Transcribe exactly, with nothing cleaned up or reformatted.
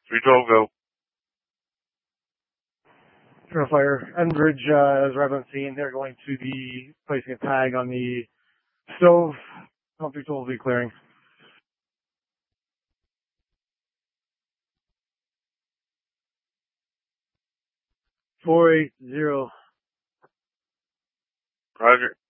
three twelve, go. Zero fire. Enbridge, uh, as Rev on scene, they're going to be placing a tag on the stove. All three twelve will be clearing. four eight zero. Roger.